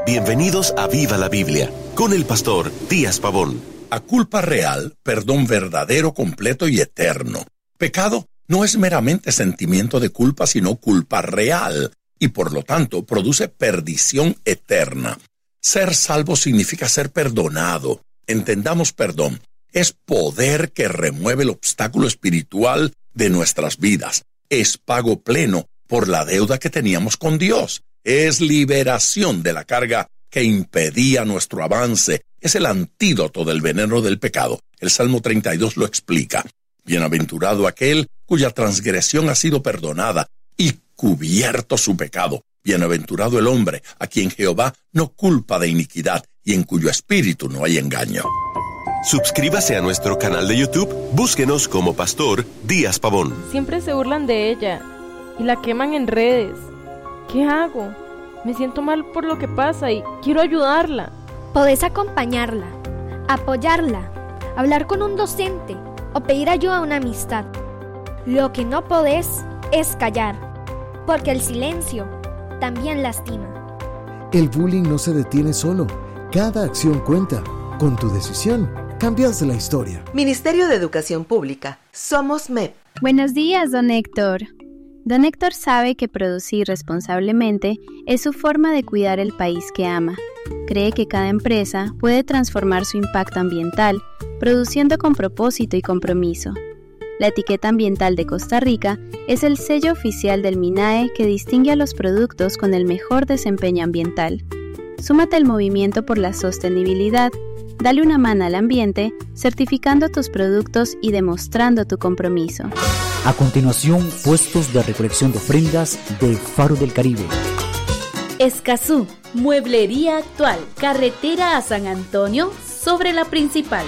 Bienvenidos a Viva la Biblia, con el pastor Díaz Pavón. A culpa real, perdón verdadero, completo y eterno. Pecado no es meramente sentimiento de culpa, sino culpa real, y por lo tanto produce perdición eterna. Ser salvo significa ser perdonado. Entendamos perdón. Es poder que remueve el obstáculo espiritual de nuestras vidas. Es pago pleno por la deuda que teníamos con Dios. Es liberación de la carga que impedía nuestro avance. Es el antídoto del veneno del pecado. El Salmo 32 lo explica. Bienaventurado aquel cuya transgresión ha sido perdonada y cubierto su pecado. Bienaventurado el hombre a quien Jehová no culpa de iniquidad y en cuyo espíritu no hay engaño. Suscríbase a nuestro canal de YouTube. Búsquenos como Pastor Díaz Pavón. Siempre se burlan de ella y la queman en redes. ¿Qué hago? Me siento mal por lo que pasa y quiero ayudarla. Podés acompañarla, apoyarla, hablar con un docente o pedir ayuda a una amistad. Lo que no podés es callar, porque el silencio también lastima. El bullying no se detiene solo. Cada acción cuenta. Con tu decisión, cambias la historia. Ministerio de Educación Pública. Somos MEP. Buenos días, don Héctor. Don Héctor sabe que producir responsablemente es su forma de cuidar el país que ama. Cree que cada empresa puede transformar su impacto ambiental, produciendo con propósito y compromiso. La etiqueta ambiental de Costa Rica es el sello oficial del MINAE que distingue a los productos con el mejor desempeño ambiental. Súmate al movimiento por la sostenibilidad. Dale una mano al ambiente, certificando tus productos y demostrando tu compromiso. A continuación, puestos de recolección de ofrendas de Faro del Caribe. Escazú, mueblería actual, carretera a San Antonio, sobre la principal.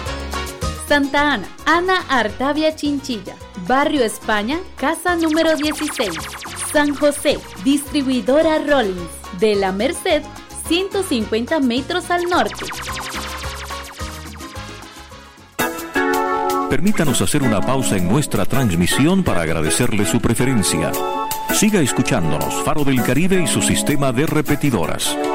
Santa Ana, Ana Artavia Chinchilla, Barrio España, casa número 16. San José, distribuidora Rollins, de la Merced, 150 metros al norte. Permítanos hacer una pausa en nuestra transmisión para agradecerle su preferencia. Siga escuchándonos, Faro del Caribe y su sistema de repetidoras.